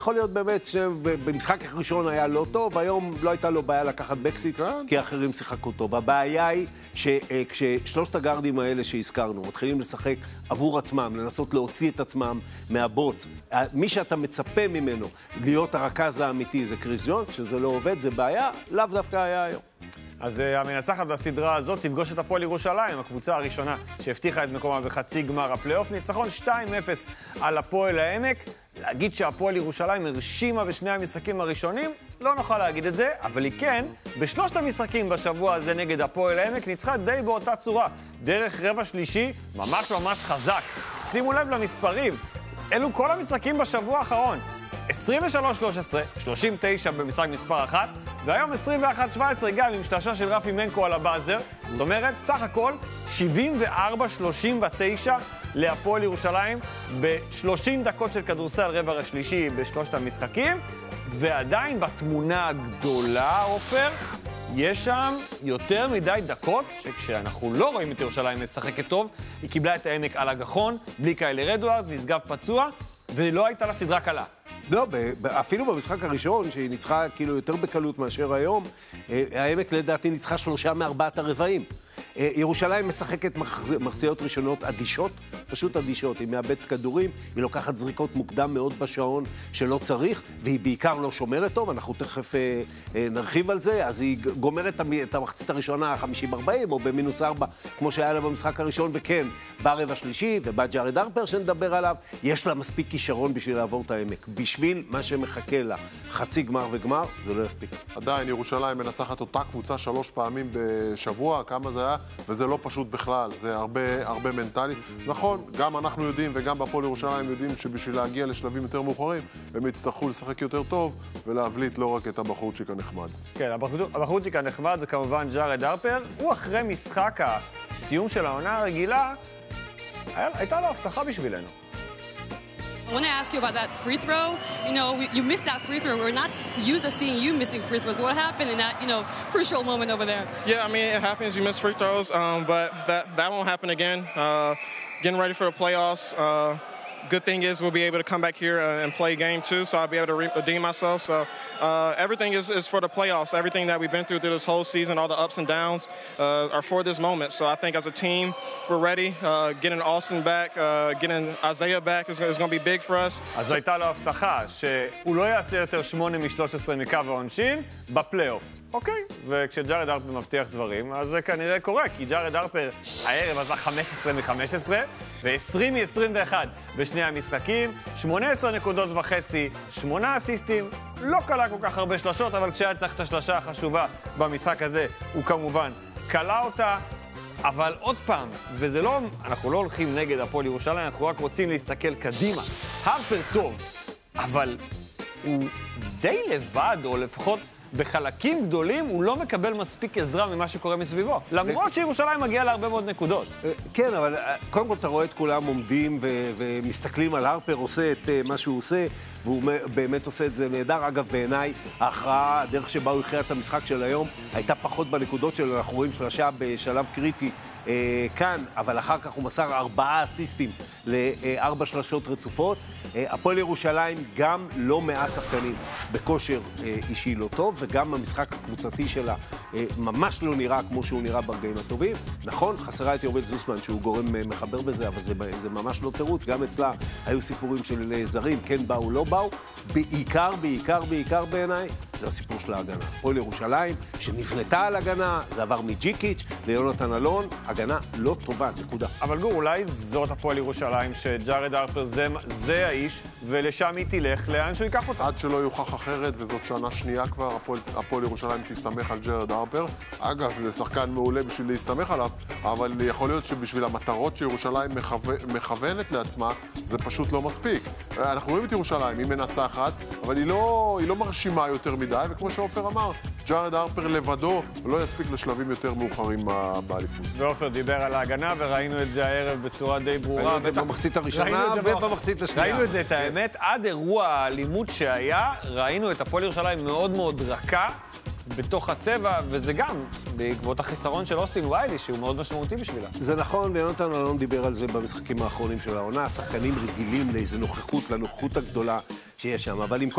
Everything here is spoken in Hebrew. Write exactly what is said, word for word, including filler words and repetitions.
יכול להיות באמת שבמשחק הראשון היה לא טוב, היום לא הייתה לו בעיה לקחת בקסיט, כי האחרים שיחקו טוב. הבעיה היא שכששלושת הגארדים האלה שהזכרנו, מתחילים לשחק עבור עצמם, לנסות להוציא את עצמם מהבוץ. מי שאתה מצפה ממנו להיות הרכז האמיתי זה קריס ג'ונס, שזה לא עובד, זה בעיה, לאו דווקא היה היום. אז המנצחת בסדרה הזאת תפגוש את הפועל ירושלים, הקבוצה הראשונה שהבטיחה את מקומה בחצי גמר הפלייאוף. ניצחון שתיים אפס על הפועל העמק. להגיד שהפועל ירושלים הרשימה בשני המשחקים הראשונים, לא נוכל להגיד את זה, אבל היא כן, בשלושת המשחקים בשבוע הזה נגד הפועל העמק, ניצחה די באותה צורה, דרך רבע שלישי, ממש ממש חזק. שימו לב למספרים, אלו כל המשחקים בשבוע האחרון. עשרים ושלוש שלוש עשרה, שלושים ותשע במשחק מספר אחת, והיום עשרים ואחת שבע עשרה גם עם שלושה של רפי מנקו על הבאזר. זאת אומרת, סך הכל שבעים וארבע שלושים ותשע להפועל ירושלים ב-שלושים דקות של כדורסל רבע השלישי בשלושת המשחקים, ועדיין בתמונה הגדולה, עופר, יש שם יותר מדי דקות שכשאנחנו לא רואים את ירושלים משחקת טוב, היא קיבלה את העמק על הגחון, בלי קיילר אדוארדס, נשגב פצוע, ולא הייתה לה סדרה קלה. לא, אפילו במשחק הראשון, שהיא ניצחה כאילו יותר בקלות מאשר היום, העמק לדעתי ניצחה שלושה מארבעת הרבעים. ירושלים משחקת מחציות ראשונות אדישות, פשוט אדישות. היא מאבדת כדורים, היא לוקחת זריקות מוקדם מאוד בשעון שלא צריך, והיא בעיקר לא שומרת טוב, אנחנו תכף נרחיב על זה, אז היא גומרת את המחצית הראשונה חמישים ארבעים, או במינוס ארבע, כמו שהיה לה במשחק הראשון, וכן, ברבע השלישי, ובא ג'ארד הרפר שנדבר עליו, יש לה מספיק כישרון בשביל לעבור את העמק. בשביל מה שמחכה לה, חצי גמר וגמר, זה לא יספיק. עדיין, ירושלים מנצחת אותה קבוצה שלוש פעמים בשבוע, כמה זה היה? וזה לא פשוט בכלל, זה הרבה, הרבה מנטלי. נכון, גם אנחנו יודעים וגם בפועל ירושלים יודעים שבשביל להגיע לשלבים יותר מאוחרים, הם יצטרכו לשחק יותר טוב ולהבליט לא רק את הבחורצ'יק הנחמד. כן, הבחורצ'יק הנחמד זה כמובן ג'ארד הרפר. הוא אחרי משחק הסיום של העונה הרגילה, הייתה לו הבטחה בשבילנו. I want to ask you about that free throw. You know, we, you missed that free throw. We're not used to seeing you missing free throws. What happened in that, you know, crucial moment over there? Yeah, I mean, it happens. You miss free throws, um, but that, that won't happen again. Uh, getting ready for the playoffs. Uh, good thing is we'll be able to come back here uh, and play game two, so I'll be able to re- redeem myself. So uh, everything is, is for the playoffs. Everything that we've been through through this whole season, all the ups and downs, uh, are for this moment. So I think as a team, we're ready. Uh, getting Austin back, uh, getting Isaiah back is, is going to be big for us. אז הייתה לו הבטחה שהוא לא יעשה יותר שמונה משלוש עשרה מקו העונשין בפלייאוף. אוקיי, וכשג'ארד הרפר מבטיח דברים, אז זה כנראה קורה, כי ג'ארד הרפר הערב עשה חמש עשרה מ-חמש עשרה ו-עשרים מ-עשרים ואחת בשני המשחקים, שמונה עשרה נקודות וחצי, שמונה אסיסטים, לא קלה כל כך הרבה שלשות, אבל כשהיה צריך את השלשה החשובה במשחק הזה, הוא כמובן קלה אותה, אבל עוד פעם, וזה לא, אנחנו לא הולכים נגד הפועל ירושלים, אנחנו רק רוצים להסתכל קדימה. הרפר טוב, אבל הוא די לבד, או לפחות בחלקים גדולים הוא לא מקבל מספיק עזרה ממה שקורה מסביבו. למרות שירושלים מגיע להרבה מאוד נקודות. כן, אבל קודם כל אתה רואה את כולם עומדים ומסתכלים על הרפר, עושה את מה שהוא עושה, והוא באמת עושה את זה נהדר. אגב, בעיניי, ההכרעה, הדרך שבה הוא הכריע את המשחק של היום, הייתה פחות בנקודות שלו. אנחנו רואים שלושה בשלב קריטי אה, כאן, אבל אחר כך הוא מסר ארבעה אסיסטים לארבע שלשות רצופות. אה, הפועל ירושלים גם לא מעט שחקנים בכושר אה, אישי לא טוב, וגם המשחק הקבוצתי שלה אה, ממש לא נראה כמו שהוא נראה ברגעים הטובים. נכון, חסרה את יובל זוסמן שהוא גורם אה, מחבר בזה, אבל זה, זה ממש לא תירוץ. גם אצלה היו סיפורים של אה, זרים, כן באו, לא באו. בעיקר, בעיקר, בעיקר בעיניי, זה הסיפור של ההגנה. הפועל ירושלים שנבנתה על הגנה, זה עבר מג'יקיץ' ליונתן אלון, הגנה לא טובה, נקודה. אבל גור, אולי זאת הפועל ירושלים, שג'ארד הרפר זה, זה האיש, ולשם היא תלך, לאן שהוא ייקח אותה. עד שלא יוכח אחרת, וזאת שנה שנייה כבר, הפועל, הפועל ירושלים תסתמך על ג'ארד הרפר. אגב, זה שחקן מעולה בשביל להסתמך עליו, אבל יכול להיות שבשביל המטרות שירושלים מכו... מכוונת לעצמה, זה פשוט לא מספיק. אנחנו רואים את ירושלים, היא מנצחת, אבל היא לא, היא לא מרשימה יותר מדי, וכמו שעופר אמר, ג'ארד הרפר לבדו לא יספיק לשלבים יותר מאוחרים באליפות. ועופר דיבר על ההגנה, וראינו את זה הערב בצורה די ברורה. ראינו את זה במחצית הראשונה ובמחצית השנייה. ראינו את זה, את האמת, עד אירוע האלימות שהיה, ראינו את הפועל ירושלים מאוד מאוד רכה בתוך הצבע, וזה גם בעקבות החיסרון של אוסטין ויילי, שהוא מאוד משמעותי בשבילה. זה נכון, ויונתן אלון דיבר על זה במשחקים האחרונים של העונה, השחקנים רגילים לאיזו נוכחות, לנוכחות הגדולה שיש שם, אבל עם